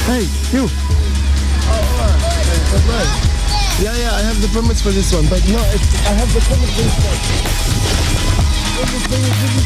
Hey, you. Yeah, I have the permits for this one, but no, I have the permit for this one.